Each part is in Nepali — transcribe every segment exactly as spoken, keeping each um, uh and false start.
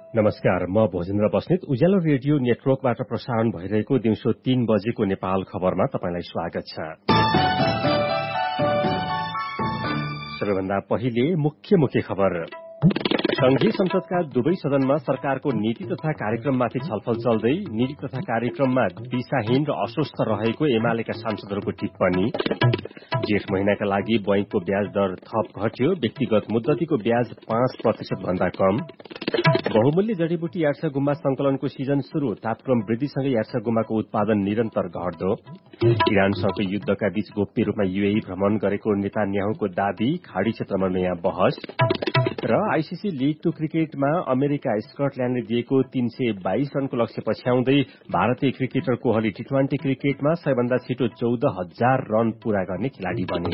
नमस्कार, म भोजेन्द्र बस्नेत उज्यालो रेडियो नेटवर्कबाट प्रसारण भइरहेको दिउँसो तीन बजेको नेपाल खबरमा तपाईंलाई स्वागत छ। सबैभन्दा पहिले मुख्य मुख्य खबर। संघीय संसदका दुवै सदनमा सरकारको नीति तथा कार्यक्रममाथि छलफल चल्दै, नीति तथा कार्यक्रममा दिशाहीन र अस्वस्थ रहेको एमालेका सांसदहरूको टिप्पणी। जेठ महिनाका लागि बैंकको ब्याज दर थप घट्यो, व्यक्तिगत मुद्दतीको ब्याज पाँच प्रतिशत भन्दा कम। बहुमूल्य जडीबुटी यार्सा गुम्बा संकलनको सिजन शुरू, तापक्रम वृद्धिसँगै यार्सा गुम्बाको उत्पादन निरन्तर घट्दो। इरानसँगको युद्धका बीच गोप्य रूपमा यूएई भ्रमण गरेको नेतान्याहुको दाबी, खाड़ी क्षेत्रमा नयाँ बहस। र आईसीसी लीग टू क्रिकेटमा अमेरिका स्कटल्याण्डले दिएको तीन सय बाइस रनको लक्ष्य पछ्याउँदै भारतीय क्रिकेटर कोहली टी ट्वेन्टी क्रिकेटमा सबैभन्दा छिटो चौध हजार रन पूरा गर्ने खेलाड़ी बने।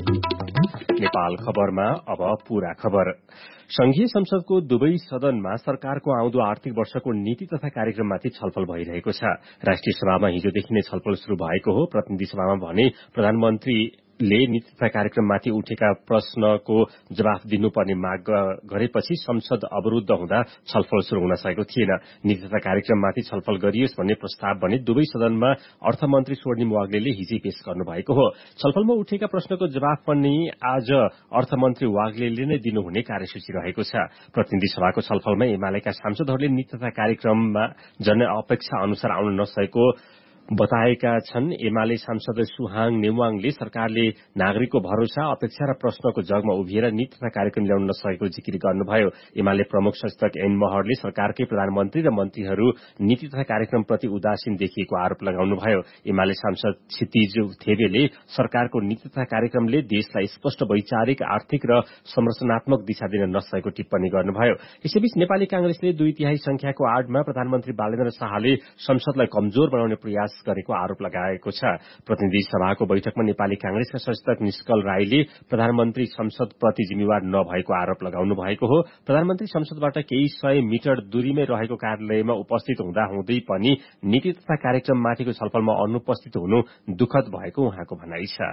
नेपाल खबरमा अब पूरा खबर। संघीय संसदको दुवै सदनमा सरकारको आउँदो आर्थिक वर्षको नीति तथा कार्यक्रममाथि छलफल भइरहेको छ। राष्ट्रिय सभामा हिजोदेखि नै छलफल शुरू भएको हो। प्रतिनिधि सभामा भने प्रधानमन्त्री ले नीति तथा कार्यक्रममाथि उठेका प्रश्नको जवाफ दिनुपर्ने माग गरेपछि संसद अवरूद्ध हुँदा छलफल शुरू हुन सकेको थिएन। नीति तथा कार्यक्रममाथि छलफल गरियोस् भन्ने प्रस्ताव भने दुवै सदनमा अर्थमन्त्री स्वर्णिम वाग्लेले हिजै पेश गर्नुभएको हो। छलफलमा उठेका प्रश्नको जवाफ पनि आज अर्थमन्त्री वाग्लेले नै दिनुहुने कार्यसूची रहेको छ। प्रतिनिधि सभाको छलफलमा एमालेका सांसदहरूले नीति तथा कार्यक्रममा जनअपेक्षा अनुसार आउन नसकेको बताएका छन्। एमाले सांसद सुहाङ नेवाङले सरकारले नागरिकको भरोसा, अपेक्षा र प्रश्नको जगमा उभिएर नीति तथा कार्यक्रम ल्याउन नसकेको जिकिर गर्नुभयो। एमाले प्रमुख सचेतक एन महरले सरकारकै प्रधानमन्त्री र मन्त्रीहरू नीति तथा कार्यक्रमप्रति उदासीन देखिएको आरोप लगाउनुभयो। एमाले सांसद क्षितिज थेबेले सरकारको नीति तथा कार्यक्रमले देशलाई स्पष्ट वैचारिक, आर्थिक र संरचनात्मक दिशा दिन नसकेको टिप्पणी गर्नुभयो। यसैबीच नेपाली कांग्रेसले दुई तिहाई संख्याको आडमा प्रधानमन्त्री बालेन्द्र शाहले संसदलाई कमजोर बनाउने प्रयास गरेको आरोप लगाएको छ। प्रतिनिधि सभाको बैठकमा नेपाली कांग्रेसका सचेतक निष्कल राईले प्रधानमन्त्री संसदप्रति जिम्मेवार नभएको आरोप लगाउनु भएको हो। प्रधानमन्त्री संसदबाट केही सय मिटर दूरीमै रहेको कार्यालयमा उपस्थित हुँदा हुँदै पनि नीति तथा कार्यक्रममाथिको छलफलमा अनुपस्थित हुनु दुःखद भएको उहाँको भनाइ छ।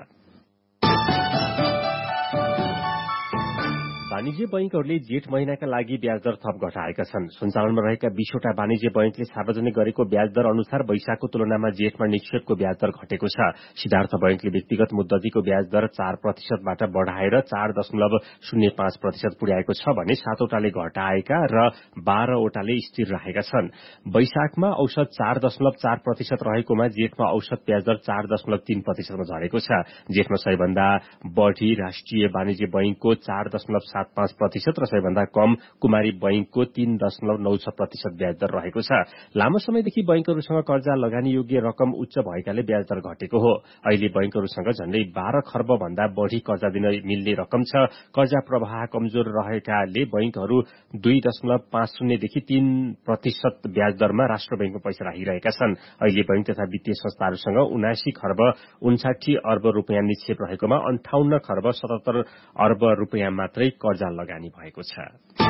वाणिज्य बैंकहरूले जेठ महिनाका लागि ब्याज दर थप घटाएका छन्। सञ्चालनमा रहेका बीसवटा वाणिज्य बैंकले सार्वजनिक गरेको ब्याज दर अनुसार वैशाखको तुलनामा जेठमा निक्षेपको ब्याज दर घटेको छ। सिद्धार्थ बैंकले व्यक्तिगत मुद्दतीको ब्याज दर चार प्रतिशतबाट बढ़ाएर चार दशमलव शून्य पाँच प्रतिशत पुर्याएको छ भने सातवटाले घटाएका र बाह्रवटाले स्थिर राखेका छन्। वैशाखमा औसत चार दशमलव चार प्रतिशत रहेकोमा जेठमा औसत ब्याज दर चार दशमलव तीन प्रतिशतमा झरेको छ। जेठमा सबैभन्दा बढ़ी राष्ट्रिय वाणिज्य बैंकको चार दशमलव सात पाँच प्रतिशत र सबैभन्दा कम कुमारी बैंकको तीन दशमलव नौ छ प्रतिशत ब्याज दर रहेको छ। लामो समयदेखि बैंकहरूसँग कर्जा लगानी योग्य रकम उच्च भएकाले ब्याज दर घटेको हो। अहिले बैंकहरूसँग झण्डै बाह्र खर्ब भन्दा बढ़ी कर्जा दिन मिल्ने रकम छ। कर्जा प्रवाह कमजोर रहेकाले बैंकहरू दुई दशमलव पाँच शून्यदेखि तीन प्रतिशत ब्याज दरमा राष्ट्र बैंकमा पैसा राखिरहेका छन्। अहिले बैंक तथा वित्तीय संस्थाहरूसँग उनासी खर्ब उन्साठी अर्ब रूपियाँ निक्षेप रहेकोमा अन्ठाउन्न खर्ब सतहत्तर अर्ब रूपियाँ मात्रै कर्जा लगानी भएको छ।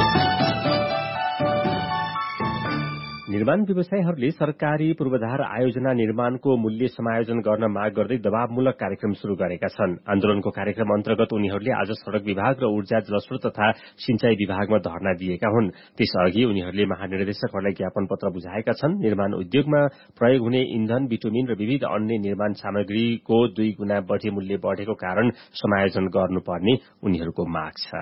निर्माण व्यवसायीहरूले सरकारी पूर्वाधार आयोजना निर्माणको मूल्य समायोजन गर्न माग गर्दै दबावमूलक कार्यक्रम शुरू गरेका छन्। आन्दोलनको कार्यक्रम अन्तर्गत उनीहरूले आज सड़क विभाग र ऊर्जा जलस्रोत तथा सिंचाई विभागमा धरना दिएका हुन्। त्यसअघि उनीहरूले महानिर्देशकहरूलाई ज्ञापन पत्र बुझाएका छन्। निर्माण उद्योगमा प्रयोग हुने इन्धन, बिटुमिन र विविध अन्य निर्माण सामग्रीको दुई गुणा बढ़ी मूल्य बढ़ेको कारण समायोजन गर्नुपर्ने उनीहरूको माग छ।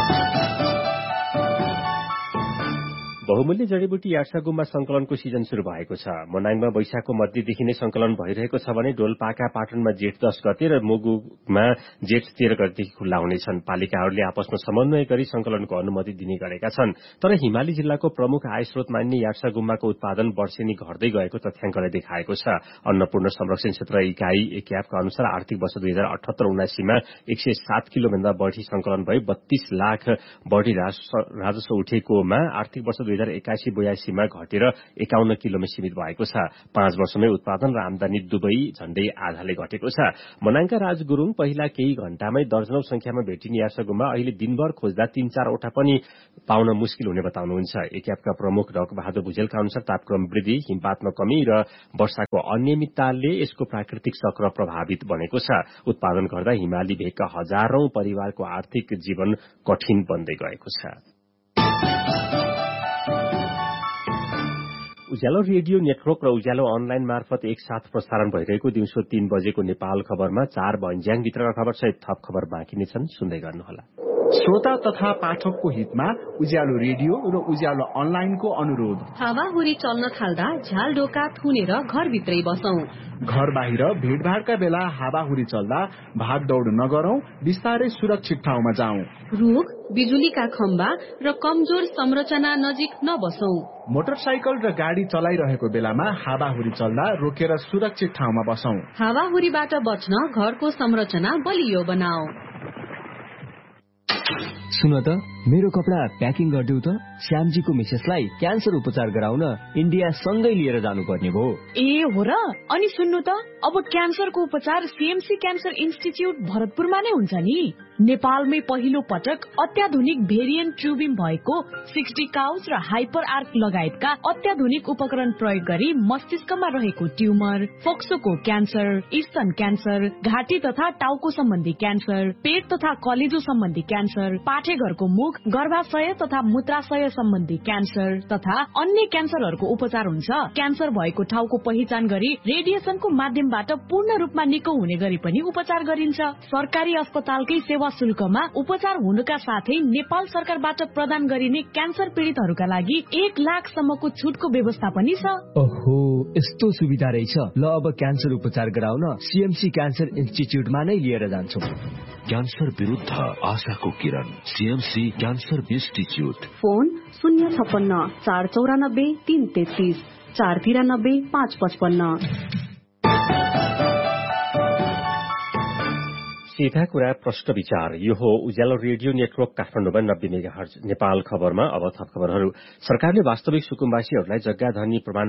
बहुमूल्य जडीबुटी यार्सा गुम्बा संकलनको सिजन शुरू भएको छ। मनाङमा वैशाखको मध्यदेखि नै संकलन भइरहेको छ भने डोलपाका पाटनमा जेठ दश गते र मुगुमा जेठ तेह्र गतेदेखि खुल्ला हुनेछन्। पालिकाहरूले आपसमा समन्वय गरी संकलनको अनुमति दिने गरेका छन्। तर हिमाली जिल्लाको प्रमुख आय स्रोत मानिने यार्सा गुम्बाको उत्पादन वर्षेनी घट्दै गएको तथ्याङ्कले देखाएको छ। अन्नपूर्ण संरक्षण क्षेत्र इकाई एक्यापका अनुसार आर्थिक वर्ष दुई हजार अठहत्तर उनासीमा एक सय सात किलोभन्दा बढ़ी संकलन भई बत्तीस लाख बढ़ी राजस्व उठेकोमा आर्थिक वर्ष दुई हजार एकासी बयासीमा घटेर एकाउन्न किलोमा सीमित भएको छ। पाँच वर्षमै उत्पादन र आमदानी दुवै झण्डै आधाले घटेको छ। मनाङका राज गुरूङ पहिला केही घण्टामै दर्जनौ संख्यामा भेटिने यार्सा गुम्बा अहिले दिनभर खोज्दा तीन चारवटा पनि पाउन मुस्किल हुने बताउनुहुन्छ। एक्यापका प्रमुख डक बहादुर भुजेलका अनुसार तापक्रम वृद्धि, हिमपातमा कमी र वर्षाको अनियमितताले यसको प्राकृतिक चक्र प्रभावित बनेको छ। उत्पादन गर्दा हिमाली भेगका हजारौं परिवारको आर्थिक जीवन कठिन बन्दै गएको छ। उज्यालो रेडियो नेटवर्क र उज्यालो अनलाइन मार्फत एकसाथ प्रसारण भइरहेको दिउँसो तीन बजेको नेपाल खबरमा चार भन्ज्याङ भित्रका खबर सहित थप खबर बाँकी नै छन्, सुन्दै गर्नुहोला। श्रोता तथा पाठकको हितमा उज्यालो रेडियो र उज्यालो अनलाइनको अनुरोध। हावाहुरी चल्न थाल्दा झ्याल ढोका थुनेर घरभित्रै बसौं। घर बाहिर भीड़भाड़का बेला हावाहुरी चल्दा भागदौड़ नगरौं, बिस्तारै सुरक्षित ठाउँमा जाउँ। रुख, बिजुलीका खम्बा र कमजोर संरचना नजिक नबसौं। मोटरसाइकल र गाडी चलाइरहेको बेलामा हावाहुरी चल्दा रोकेर सुरक्षित ठाउँमा बसौं। हावाहुरीबाट बच्न घरको संरचना बलियो बनाऊ। सुन त, मेरो कपडा प्याकिङ गरिदेऊ त। श्यामजीको मिसेसलाई क्यान्सर उपचार गराउन इन्डिया सँगै लिएर जानुपर्ने भयो। ए हो र? अनि सुन्नु त, अब क्यान्सरको उपचार सीएमसी क्यान्सर इन्स्टिच्युट भरतपुरमा नै हुन्छ नि। नेपालमै पहिलो पटक अत्याधुनिक भेरिएन्ट ट्युबिम भएको सिक्सटी काउस र हाइपर आर्क लगायतका अत्याधुनिक उपकरण प्रयोग गरी मस्तिष्कमा रहेको ट्युमर, फोक्सोको क्यान्सर, स्तन क्यान्सर, घाँटी तथा टाउको सम्बन्धी क्यान्सर, पेट तथा कलेजो सम्बन्धी क्यान्सर, पाठेघरको मुख, गर्भाशय तथा मूत्राशय सम्बन्धी क्यान्सर तथा अन्य क्यान्सरहरूको उपचार हुन्छ। क्यान्सर भएको ठाउँको पहिचान गरी रेडिएसनको माध्यमबाट पूर्ण रूपमा निको हुने गरी पनि उपचार गरिन्छ। सरकारी अस्पतालकै सेवा शुल्कमा उपचार हुनुका साथै नेपाल सरकारबाट प्रदान गरिने क्यान्सर पीड़ितहरूका लागि एक लाख सम्मको छुटको व्यवस्था पनि छ। ओहो, यस्तो सुविधा रहेछ। ल, अब क्यान्सर उपचार गराउन सीएमसी क्यान्सर इन्स्टिच्युटमा नै लिएर जान्छौँ। क्यान्सर विरुद्ध आशाको किरण, सीएमसी क्यान्सर इन्स्टिच्युट। फोन शून्य छप्पन्न चार चौरानब्बे तीन तेत्तीस चार तिरानब्बे पाँच पचपन्न। सीधा कुरा, प्रश्न विचार। यो हो उज्यालो रेडियो नेटवर्क काठमाडौँमा नब्बे मेगाहर्ज। नेपाल खबरमा अब थप खबरहरू। सरकारले वास्तविक सुकुम्बासीहरूलाई जग्गा धनी प्रमाण